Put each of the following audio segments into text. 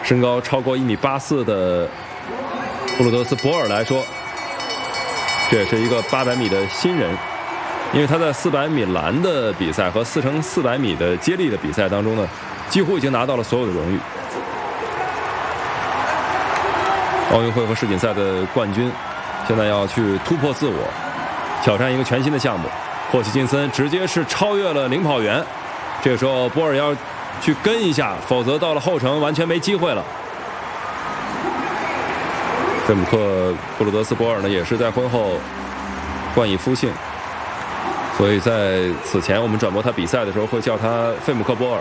身高超过1.84米的布鲁德斯·博尔来说，这也是一个800米的新人，因为他在400米栏的比赛和4×400米的接力的比赛当中呢，几乎已经拿到了所有的荣誉。奥运会和世锦赛的冠军，现在要去突破自我，挑战一个全新的项目。霍奇金森直接是超越了领跑员，这个时候波尔要去跟一下，否则到了后程完全没机会了。费姆克·布鲁德斯·博尔呢，也是在婚后冠以夫姓，所以在此前我们转播他比赛的时候会叫他费姆克·波尔。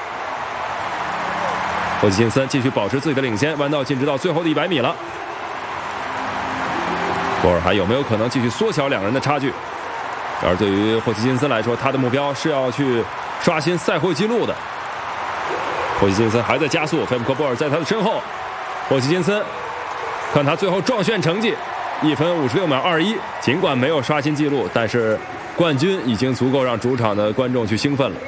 霍奇金森继续保持自己的领先，弯道进直到最后的100米了。波尔还有没有可能继续缩小两人的差距？而对于霍奇金森来说，他的目标是要去刷新赛会纪录的。霍奇金森还在加速，费姆克·波尔在他的身后。霍奇金森看他最后撞线成绩1分56秒21，尽管没有刷新纪录，但是冠军已经足够让主场的观众去兴奋了。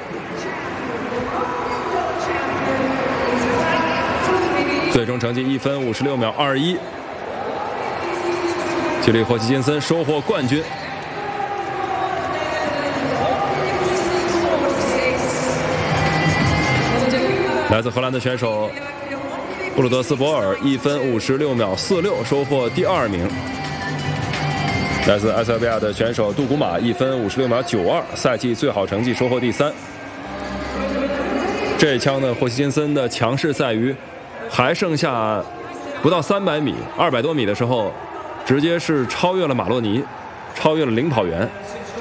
最终成绩1分56秒21，吉利霍奇金森收获冠军。来自荷兰的选手布鲁德斯·博尔1分56秒46收获第2名。来自埃塞俄比亚的选手杜古马1分56秒92，赛季最好成绩收获第3。这一枪呢，霍奇金森的强势在于还剩下不到300米，200多米的时候，直接是超越了马洛尼，超越了领跑员。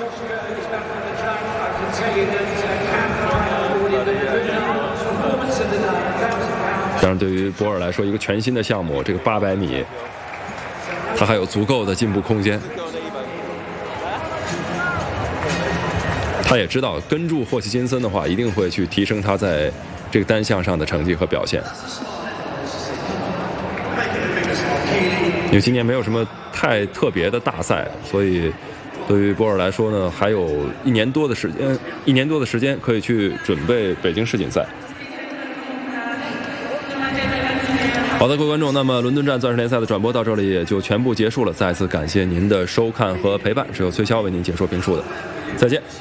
当然，对于博尔来说，一个全新的项目，这个800米，他还有足够的进步空间。他也知道跟住霍奇金森的话，一定会去提升他在这个单项上的成绩和表现。因为今年没有什么太特别的大赛，所以对于波尔来说呢，还有1年多的时间可以去准备北京世锦赛。好的，各位观众，那么伦敦站钻石联赛的转播到这里也就全部结束了。再次感谢您的收看和陪伴，是由崔骁为您解说评述的，再见。